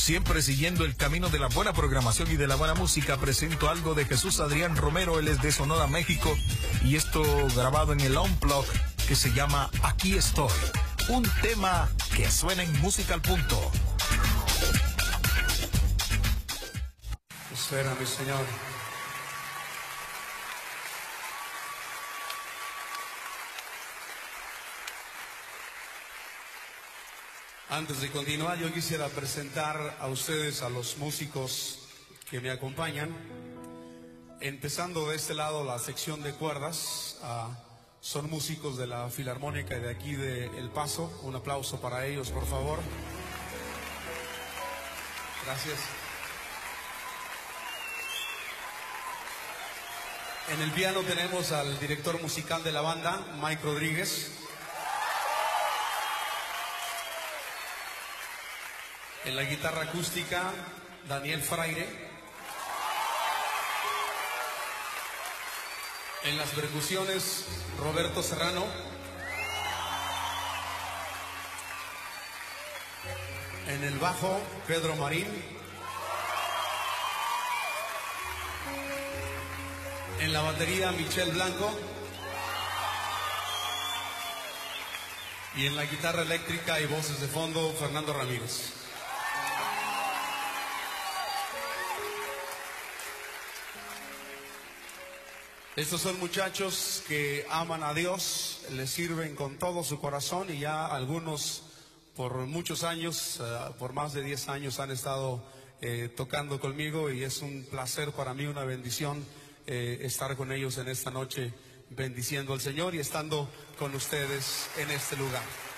siempre siguiendo el camino de la buena programación y de la buena música, presento algo de Jesús Adrián Romero. Él es de Sonora, México, y esto grabado en el Unplugged, que se llama Aquí Estoy. Un tema que suena en Música al Punto. Espérame, Señor. Antes de continuar, yo quisiera presentar a ustedes a los músicos que me acompañan. Empezando de este lado, la sección de cuerdas. Son músicos de la Filarmónica de aquí de El Paso. Un aplauso para ellos, por favor. Gracias. En el piano tenemos al director musical de la banda, Mike Rodríguez. En la guitarra acústica, Daniel Fraire. En las percusiones, Roberto Serrano. En el bajo, Pedro Marín. En la batería, Michelle Blanco. Y en la guitarra eléctrica y voces de fondo, Fernando Ramírez. Estos son muchachos que aman a Dios, le sirven con todo su corazón, y ya algunos por muchos años, por más de 10 años han estado tocando conmigo, y es un placer para mí, una bendición estar con ellos en esta noche, bendiciendo al Señor y estando con ustedes en este lugar.